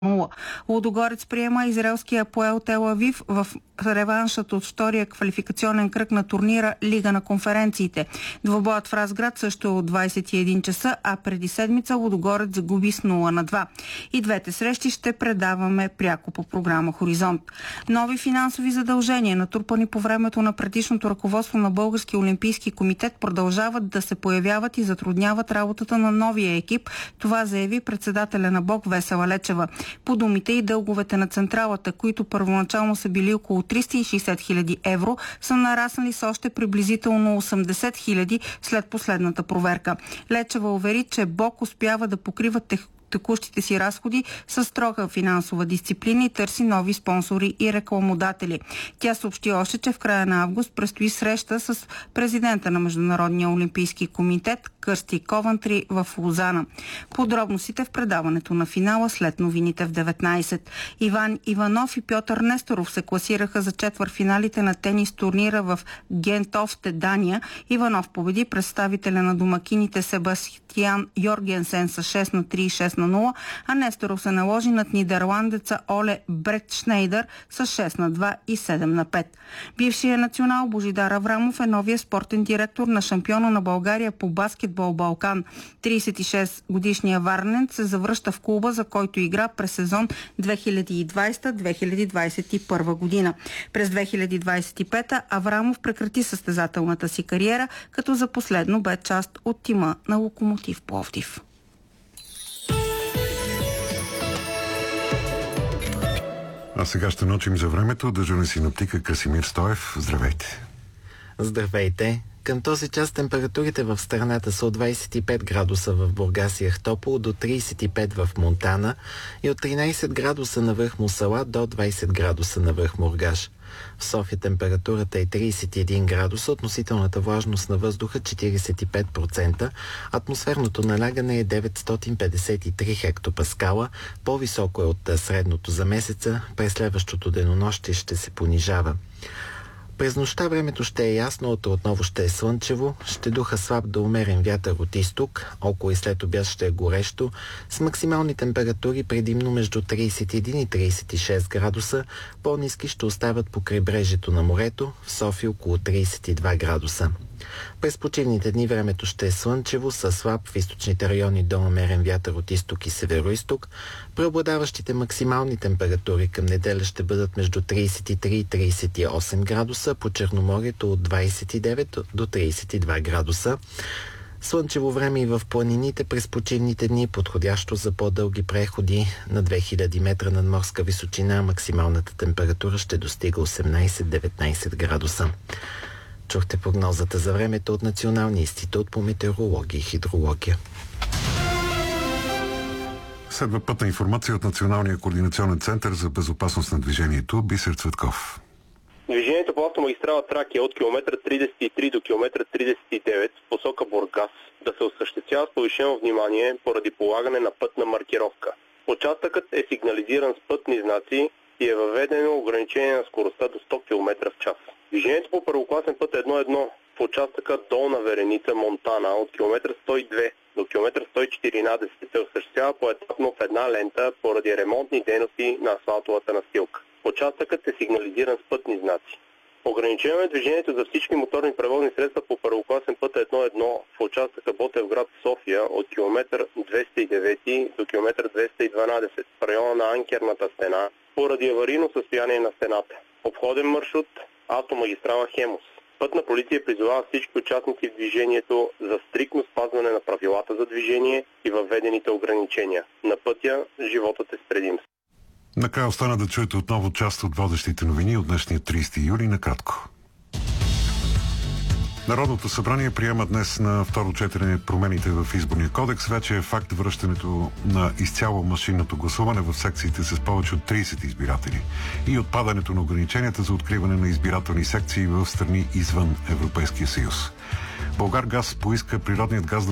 0. Лудогорец приема израелския Апоел Тел Авив в реваншът от втория квалификационен кръг на турнира Лига на конференциите. Двобоят в Разград също е от 21 часа, а преди седмица Лудогорец загуби с 0-2. И двете срещи ще предаваме пряко по програма Хоризонт. Нови финансови задължения, натрупани по времето на предишното ръководство на Българския олимпийски комитет, продължават да се появяват и затрудняват работата на новия екип. Това заяви председателя на БОК Весела Лечева. По думите и дълговете на централата, които първоначално са били около 360 000 евро, са нараснали с още приблизително 80 000 след последната проверка. Лечева увери, че БОК успява да покрива текущите си разходи с строга финансова дисциплина и търси нови спонсори и рекламодатели. Тя съобщи още, че в края на август предстои среща с президента на Международния олимпийски комитет Кърсти Ковантри в Лозана. Подробностите в предаването на финала след новините в 19. Иван Иванов и Пьотър Несторов се класираха за четвъртфиналите на тенис турнира в Гентофте, Дания. Иванов победи представителя на домакините Себастиан Йоргенсен с 6-3 и 6-0, а Несторов се наложи над нидерландеца Оле Бретшнейдер с 6-2 и 7-5. Бившият национал Божидар Аврамов е новия спортен директор на шампиона на България по баскетбол Балкан. 36-годишният варненец се завръща в клуба, за който игра през сезон 2020-2021 година. През 2025 Аврамов прекрати състезателната си кариера, като за последно бе част от тима на Локомотив Пловдив. А сега ще научим за времето. Дежурен синоптик Красимир Стоев. Здравейте! Здравейте! Към този час температурите в страната са от 25 градуса в Бургас и Ахтопол до 35 в Монтана и от 13 градуса на връх Мусала до 20 градуса на връх Мургаш. В София температурата е 31 градуса, относителната влажност на въздуха 45%, атмосферното налягане е 953 хектопаскала, по-високо е от средното за месеца, през следващото денонощие ще се понижава. През нощта времето ще е ясно, утре отново ще е слънчево, ще духа слаб до умерен вятър от изток, около и след обяд ще е горещо, с максимални температури предимно между 31 и 36 градуса, по-ниски ще остават по крайбрежието на морето, в София около 32 градуса. През почивните дни времето ще е слънчево, със слаб в източните райони до умерен вятър от изток и североизток. Преобладаващите максимални температури към неделя ще бъдат между 33 и 38 градуса, по Черноморието от 29 до 32 градуса. Слънчево време и в планините през почивните дни, подходящо за по-дълги преходи на 2000 метра над морска височина. Максималната температура ще достига 18-19 градуса. Чухте прогнозата за времето от Националния институт по метеорология и хидрология. Следва пътна информация от Националния координационен център за безопасност на движението. Бисер Цветков. Движението по автомагистрала Тракия от километър 33 до километър 39 в посока Бургас да се осъществява с повишено внимание поради полагане на пътна маркировка. Участъкът е сигнализиран с пътни знаци и е въведено ограничение на скоростта до 100 км в час. Движението по първокласен път 1.1 в участъка Долна Вереница Монтана от километър 102 до километър 114 се осъществява поетапно в една лента поради ремонтни дейности на асфалтовата настилка. Участъкът е сигнализиран с пътни знаци. Ограничено е движението за всички моторни превозни средства по първокласен път 1.1 в участъка Ботевград София от километър 209 до километър 212 в района на анкерната стена поради аварийно състояние на стената. Обходен маршрут автомагистрала Хемус. Пътна полиция призовава всички участници в движението за стриктно спазване на правилата за движение и въведените ограничения. На пътя животът е с предимство. Накрая остана да чуете отново част от водещите новини от днешния 30 юли накратко. Народното събрание приема днес на второ четене промените в изборния кодекс. Вече е факт връщането на изцяло машинното гласуване в секциите с повече от 30 избиратели и отпадането на ограниченията за откриване на избирателни секции в страни извън Европейския съюз. Булгаргаз поиска природният газ да